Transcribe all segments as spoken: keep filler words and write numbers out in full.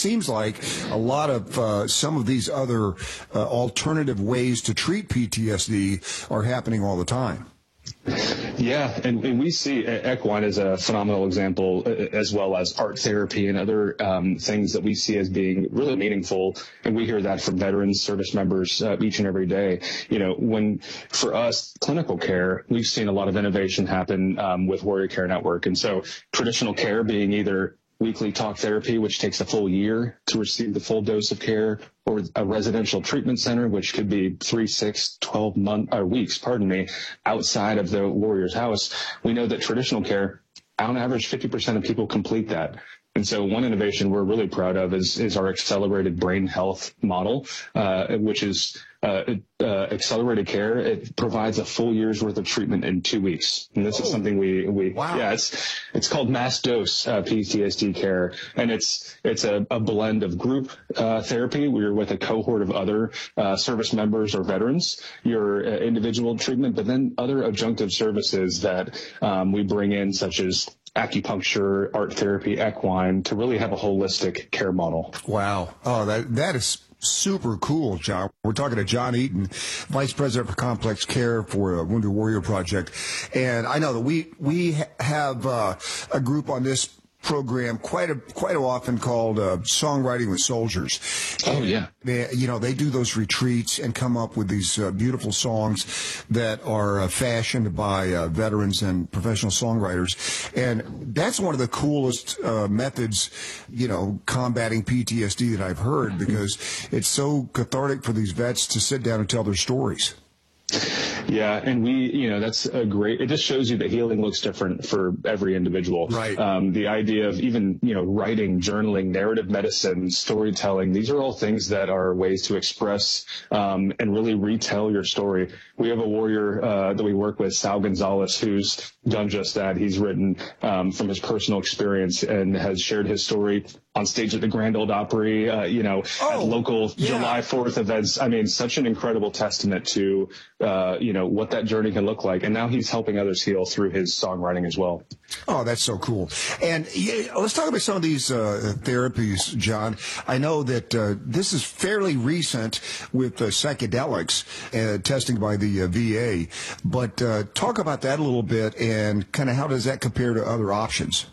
seems like a lot of uh, some of these other uh, alternative ways to treat P T S D are happening all the time. Yeah, and, and we see equine as a phenomenal example, as well as art therapy and other um, things that we see as being really meaningful. And we hear that from veterans, service members uh, each and every day. You know, when for us, clinical care, we've seen a lot of innovation happen um, with Warrior Care Network. And so traditional care being either weekly talk therapy, which takes a full year to receive the full dose of care, or a residential treatment center, which could be three, six, twelve month, or weeks, pardon me, outside of the warrior's house. We know that traditional care, on average, fifty percent of people complete that. And so one innovation we're really proud of is, is our accelerated brain health model, uh, which is uh, uh, accelerated care. It provides a full year's worth of treatment in two weeks. And this oh, is something we, we wow. yeah, it's, it's called mass dose uh, P T S D care. And it's, it's a, a blend of group uh, therapy. We're with a cohort of other uh, service members or veterans, your uh, individual treatment, but then other adjunctive services that um, we bring in, such as acupuncture, art therapy, equine, to really have a holistic care model. Wow. Oh, that that is super cool, John. We're talking to John Eaton, Vice President for Complex Care for uh, Wounded Warrior Project. And I know that we we ha- have uh, a group on this program quite a quite often called uh, Songwriting with Soldiers. Oh, and yeah. They, you know, they do those retreats and come up with these uh, beautiful songs that are uh, fashioned by uh, veterans and professional songwriters. And that's one of the coolest uh, methods, you know, combating P T S D that I've heard, because it's so cathartic for these vets to sit down and tell their stories. Yeah, and we, you know, that's a great, it just shows you that healing looks different for every individual. Right. Um, the idea of even, you know, writing, journaling, narrative medicine, storytelling, these are all things that are ways to express um, and really retell your story. We have a warrior uh, that we work with, Sal Gonzalez, who's done just that. He's written um, from his personal experience and has shared his story on stage at the Grand Ole Opry, uh, you know, oh, at local yeah. July fourth events. I mean, such an incredible testament to, uh, you know, what that journey can look like. And now he's helping others heal through his songwriting as well. Oh, that's so cool. And yeah, let's talk about some of these uh, therapies, John. I know that uh, this is fairly recent with uh, psychedelics uh, testing by the uh, V A, but uh, talk about that a little bit and kind of how does that compare to other options?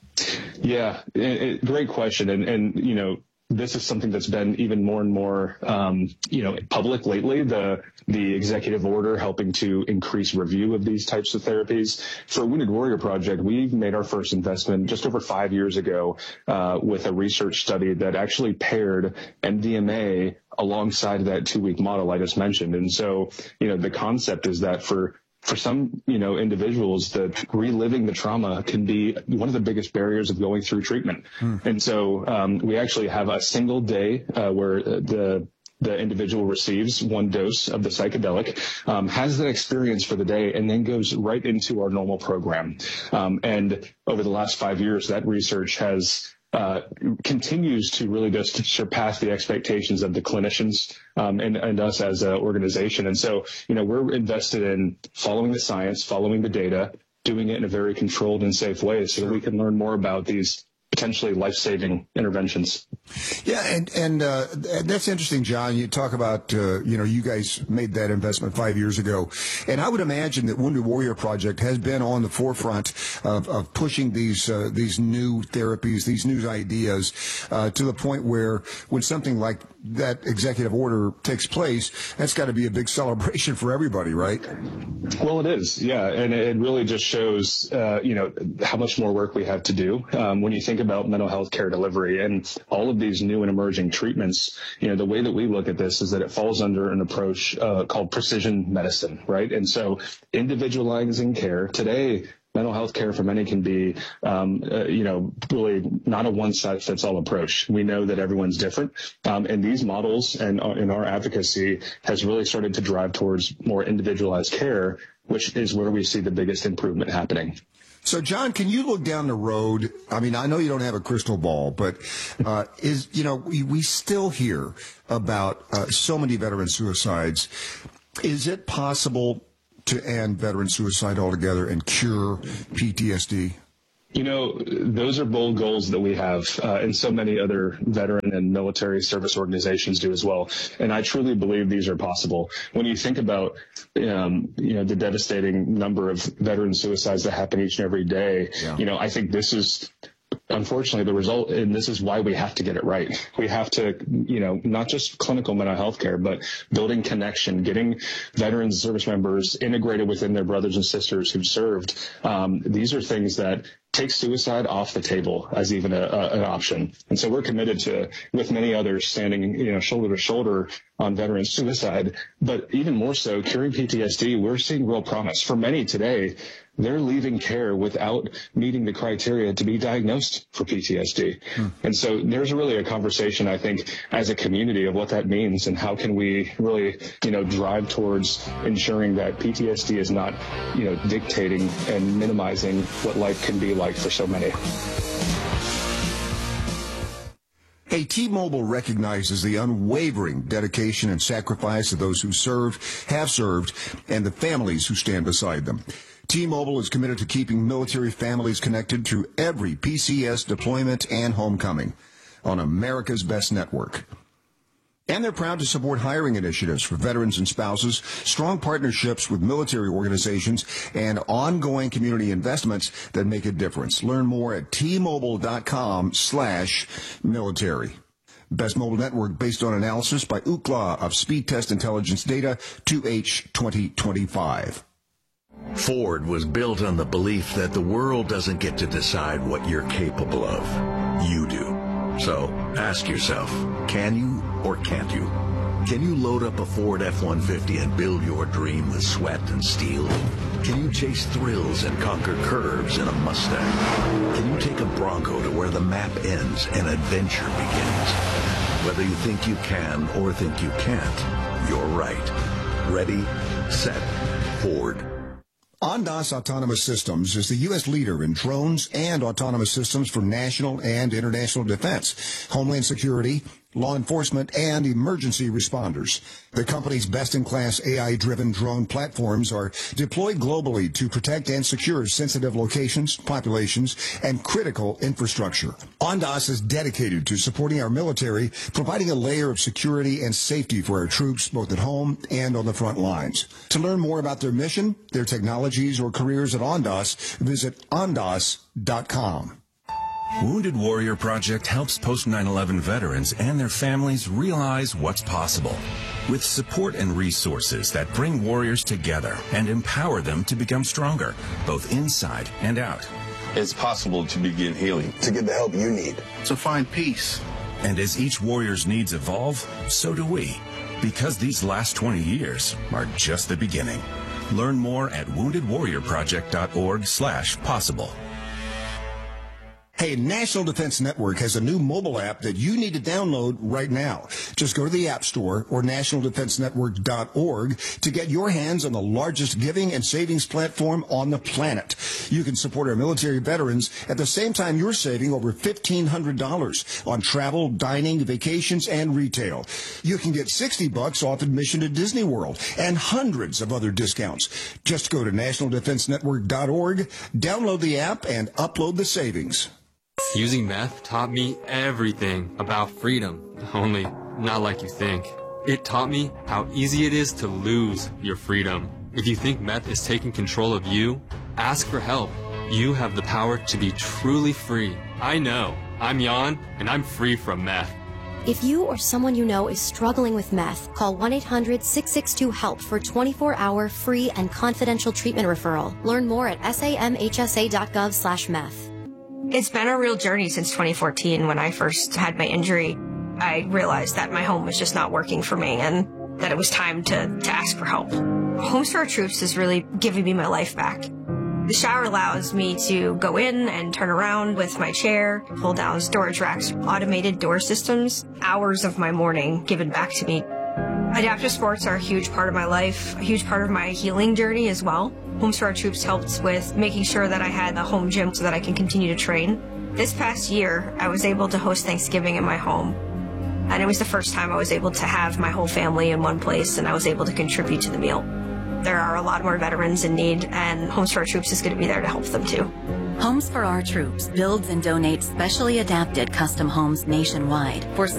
Yeah, it, it, great question. And, and, you know, this is something that's been even more and more, um, you know, public lately, the the executive order helping to increase review of these types of therapies. For Wounded Warrior Project, we made our first investment just over five years ago uh, with a research study that actually paired M D M A alongside that two-week model I just mentioned. And so, you know, the concept is that for For some, you know, individuals, that reliving the trauma can be one of the biggest barriers of going through treatment. Hmm. And so um, we actually have a single day uh, where the the individual receives one dose of the psychedelic, um, has that experience for the day, and then goes right into our normal program. Um, and over the last five years, that research has Uh, continues to really just surpass the expectations of the clinicians um, and, and us as an organization. And so, you know, we're invested in following the science, following the data, doing it in a very controlled and safe way so that we can learn more about these potentially life-saving interventions. Yeah, and and uh, that's interesting, John. You talk about, uh, you know, you guys made that investment five years ago. And I would imagine that Wounded Warrior Project has been on the forefront of, of pushing these uh, these new therapies, these new ideas, uh, to the point where when something like that executive order takes place, that's got to be a big celebration for everybody, right? Well, it is, yeah. And it really just shows, uh, you know, how much more work we have to do um, when you think about mental health care delivery and all of these new and emerging treatments. You know, the way that we look at this is that it falls under an approach uh, called precision medicine, right? And so individualizing care today, mental health care for many can be, um, uh, you know, really not a one-size-fits-all approach. We know that everyone's different, um, and these models and uh, in our advocacy has really started to drive towards more individualized care, which is where we see the biggest improvement happening. So, John, can you look down the road? I mean, I know you don't have a crystal ball, but uh, is you know we, we still hear about uh, so many veteran suicides. Is it possible to end veteran suicide altogether and cure P T S D? You know, those are bold goals that we have, uh, and so many other veteran and military service organizations do as well. And I truly believe these are possible. When you think about, um, you know, the devastating number of veteran suicides that happen each and every day, yeah. you know, I think this is unfortunately the result, and this is why we have to get it right. We have to, you know, not just clinical mental health care, but building connection, getting veterans, service members integrated within their brothers and sisters who've served. Um, these are things that take suicide off the table as even a, a, an option. And so we're committed to, with many others, standing, you know, shoulder to shoulder on veteran suicide, but even more so curing P T S D. We're seeing real promise. For many today, they're leaving care without meeting the criteria to be diagnosed for P T S D. Hmm. And so there's really a conversation, I think, as a community of what that means and how can we really, you know, drive towards ensuring that P T S D is not, you know, dictating and minimizing what life can be like for so many. Hey, T-Mobile recognizes the unwavering dedication and sacrifice of those who served, have served, and the families who stand beside them. T-Mobile is committed to keeping military families connected through every P C S deployment and homecoming on America's best network. And they're proud to support hiring initiatives for veterans and spouses, strong partnerships with military organizations, and ongoing community investments that make a difference. Learn more at T-Mobile.com slash military. Best mobile network based on analysis by Ookla of Speed Test Intelligence Data, two H twenty twenty-five. Ford was built on the belief that the world doesn't get to decide what you're capable of. You do. So ask yourself, can you or can't you? Can you load up a Ford F one fifty and build your dream with sweat and steel? Can you chase thrills and conquer curves in a Mustang? Can you take a Bronco to where the map ends and adventure begins? Whether you think you can or think you can't, you're right. Ready, set, Ford. Ondas Autonomous Systems is the U S leader in drones and autonomous systems for national and international defense, homeland security, law enforcement, and emergency responders. The company's best-in-class A I-driven drone platforms are deployed globally to protect and secure sensitive locations, populations, and critical infrastructure. Ondas is dedicated to supporting our military, providing a layer of security and safety for our troops, both at home and on the front lines. To learn more about their mission, their technologies, or careers at Ondas, visit ondas dot com. Wounded Warrior Project helps post nine eleven veterans and their families realize what's possible. With support and resources that bring warriors together and empower them to become stronger, both inside and out. It's possible to begin healing, to get the help you need, to find peace. And as each warrior's needs evolve, so do we. Because these last twenty years are just the beginning. Learn more at wounded warrior project dot org slash possible. Hey, National Defense Network has a new mobile app that you need to download right now. Just go to the App Store or national defense network dot org to get your hands on the largest giving and savings platform on the planet. You can support our military veterans at the same time you're saving over fifteen hundred dollars on travel, dining, vacations, and retail. You can get sixty bucks off admission to Disney World and hundreds of other discounts. Just go to national defense network dot org, download the app, and upload the savings. Using meth taught me everything about freedom, only not like you think. It taught me how easy it is to lose your freedom. If you think meth is taking control of you, ask for help. You have the power to be truly free. I know. I'm Jan, and I'm free from meth. If you or someone you know is struggling with meth, call one eight hundred six six two HELP for twenty-four hour free and confidential treatment referral. Learn more at samhsa dot gov slash meth. It's been a real journey since twenty fourteen. When I first had my injury, I realized that my home was just not working for me and that it was time to, to ask for help. Homes for Our Troops is really giving me my life back. The shower allows me to go in and turn around with my chair, pull down storage racks, automated door systems, hours of my morning given back to me. Adaptive sports are a huge part of my life, a huge part of my healing journey as well. Homes for Our Troops helped with making sure that I had a home gym so that I can continue to train. This past year, I was able to host Thanksgiving in my home. And it was the first time I was able to have my whole family in one place, and I was able to contribute to the meal. There are a lot more veterans in need, and Homes for Our Troops is going to be there to help them too. Homes for Our Troops builds and donates specially adapted custom homes nationwide for